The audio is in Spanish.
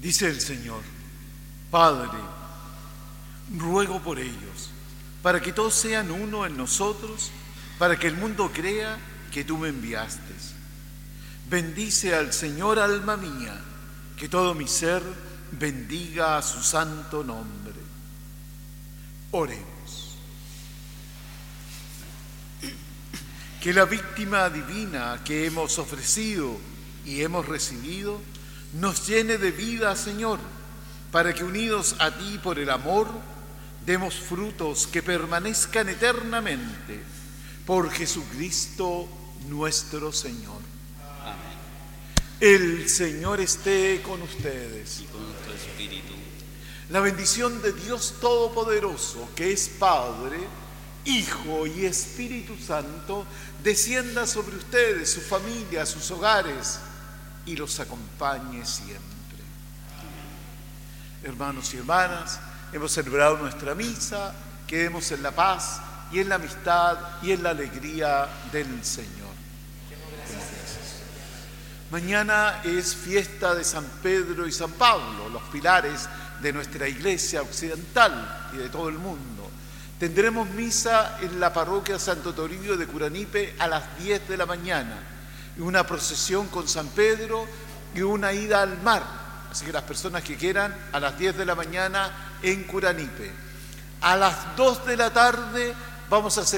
Dice el Señor: Padre, ruego por ellos, para que todos sean uno en nosotros, para que el mundo crea que tú me enviaste. Bendice al Señor, alma mía, que todo mi ser bendiga a su santo nombre. Oremos. Que la víctima divina que hemos ofrecido y hemos recibido nos llene de vida, Señor, para que unidos a ti por el amor, demos frutos que permanezcan eternamente. Por Jesucristo nuestro Señor. Amén. El Señor esté con ustedes. Y con tu espíritu. La bendición de Dios Todopoderoso, que es Padre, Hijo y Espíritu Santo, descienda sobre ustedes, su familia, sus hogares, y los acompañe siempre. Hermanos y hermanas, hemos celebrado nuestra misa. Quedemos en la paz y en la amistad y en la alegría del Señor. Mañana es fiesta de San Pedro y San Pablo, los pilares de nuestra iglesia occidental y de todo el mundo. Tendremos misa en la parroquia Santo Toribio de Curanipe a las 10 de la mañana, y una procesión con San Pedro y una ida al mar. Así que las personas que quieran, a las 10 de la mañana en Curanipe. A las 2 de la tarde vamos a hacer